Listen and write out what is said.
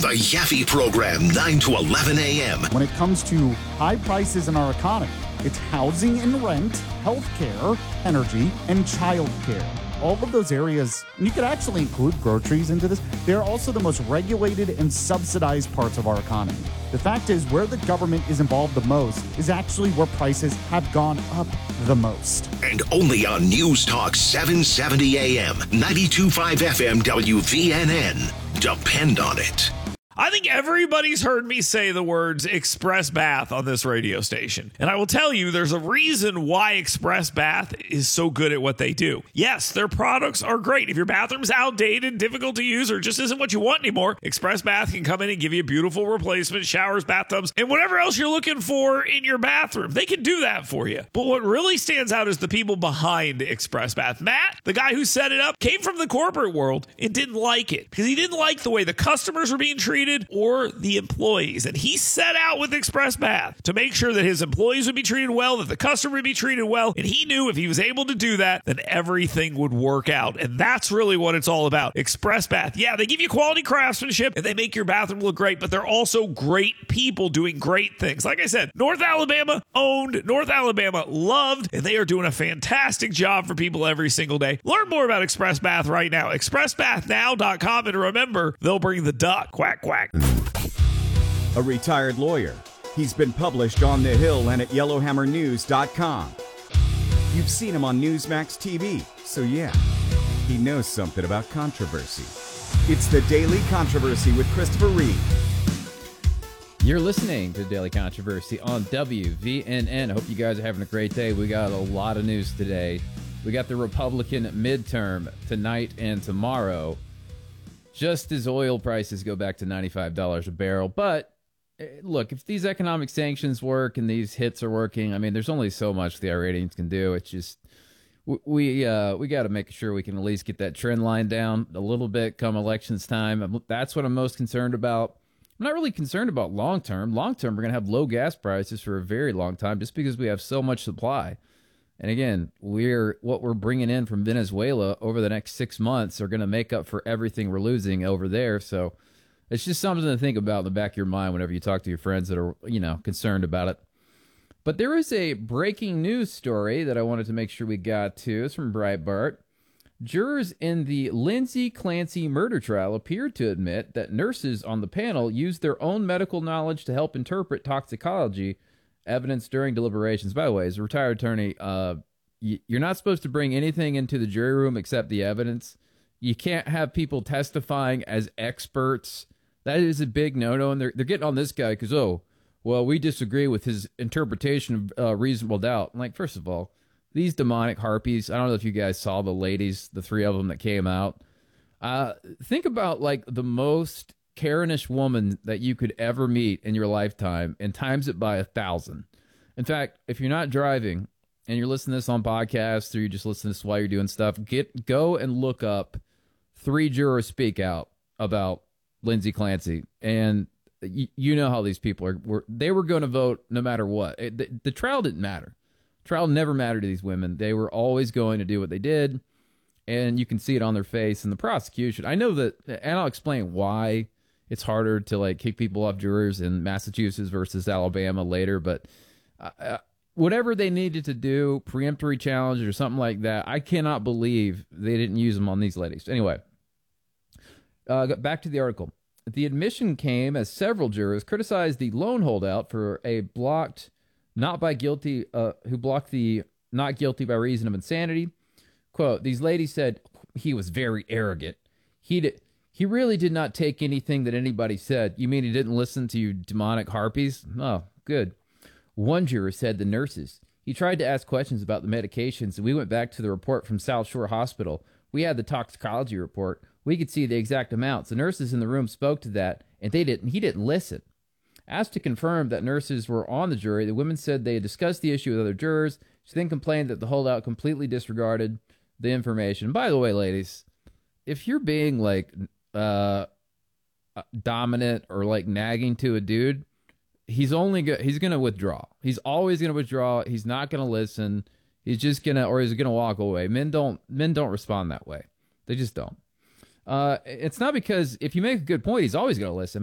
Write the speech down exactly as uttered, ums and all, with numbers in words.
The Yaffe Program, nine to eleven a.m. When it comes to high prices in our economy, it's housing and rent, healthcare, energy, and childcare. All of those areas, and you could actually include groceries into this, they're also the most regulated and subsidized parts of our economy. The fact is, where the government is involved the most is actually where prices have gone up the most. And only on News Talk seven seventy a.m., ninety-two point five F M W V N N. Depend on it. I think everybody's heard me say the words Express Bath on this radio station. And I will tell you, there's a reason why Express Bath is so good at what they do. Yes, their products are great. If your bathroom's outdated, difficult to use, or just isn't what you want anymore, Express Bath can come in and give you a beautiful replacement, showers, bathtubs, and whatever else you're looking for in your bathroom. They can do that for you. But what really stands out is the people behind Express Bath. Matt, the guy who set it up, came from the corporate world and didn't like it because he didn't like the way the customers were being treated or the employees. And he set out with Express Bath to make sure that his employees would be treated well, that the customer would be treated well. And he knew if he was able to do that, then everything would work out. And that's really what it's all about. Express Bath. Yeah, they give you quality craftsmanship and they make your bathroom look great, but they're also great people doing great things. Like I said, North Alabama owned, North Alabama loved, and they are doing a fantastic job for people every single day. Learn more about Express Bath right now. express bath now dot com. And remember, they'll bring the duck. Quack, quack. A retired lawyer. He's been published on The Hill and at yellowhammer news dot com. You've seen him on Newsmax T V, so yeah, he knows something about controversy. It's the Daily Controversy with Christopher Reed. You're listening to Daily Controversy on W V N N. I hope you guys are having a great day. We got a lot of news today. We got the Republican midterm tonight and tomorrow, just as oil prices go back to ninety-five dollars a barrel. But look, if these economic sanctions work and these hits are working, I mean, there's only so much the I ratings can do. It's just, we uh, we got to make sure we can at least get that trend line down a little bit come elections time. That's what I'm most concerned about. I'm not really concerned about long term. Long term, we're going to have low gas prices for a very long time just because we have so much supply. And again, we're what we're bringing in from Venezuela over the next six months are going to make up for everything we're losing over there. So it's just something to think about in the back of your mind whenever you talk to your friends that are, you know, concerned about it. But there is a breaking news story that I wanted to make sure we got to. It's from Breitbart. Jurors in the Lindsay Clancy murder trial appeared to admit that nurses on the panel used their own medical knowledge to help interpret toxicology evidence during deliberations. By the way, as a retired attorney, uh, y- you're not supposed to bring anything into the jury room except the evidence. You can't have people testifying as experts. That is a big no-no, and they're, they're getting on this guy because, oh, well, we disagree with his interpretation of uh, reasonable doubt. I'm like, first of all, these demonic harpies, I don't know if you guys saw the ladies, the three of them that came out. Uh, think about, like, the most Karenish woman that you could ever meet in your lifetime and times it by a thousand. In fact, if you're not driving and you're listening to this on podcasts or you just listen to this while you're doing stuff, get go and look up three jurors speak out about Lindsay Clancy. And you, you know how these people are. Were, they were going to vote no matter what. It, the, the trial didn't matter. Trial never mattered to these women. They were always going to do what they did. And you can see it on their face. And the prosecution, I know that, and I'll explain why it's harder to like kick people off jurors in Massachusetts versus Alabama later, but uh, whatever they needed to do, preemptory challenge or something like that, I cannot believe they didn't use them on these ladies. Anyway, uh, back to the article. The admission came as several jurors criticized the lone holdout for a blocked, not by guilty, uh, who blocked the not guilty by reason of insanity. Quote, these ladies said he was very arrogant. He did. He really did not take anything that anybody said. You mean he didn't listen to you demonic harpies? Oh, good. One juror said the nurses. He tried to ask questions about the medications, and we went back to the report from South Shore Hospital. We had the toxicology report. We could see the exact amounts. The nurses in the room spoke to that, and they didn't. He didn't listen. Asked to confirm that nurses were on the jury, the women said they had discussed the issue with other jurors. She then complained that the holdout completely disregarded the information. By the way, ladies, if you're being like uh, dominant or like nagging to a dude, he's only go- he's going to withdraw. He's always going to withdraw. He's not going to listen. He's just going to, or he's going to walk away. Men don't, men don't respond that way. They just don't. Uh, it's not because if you make a good point, he's always going to listen.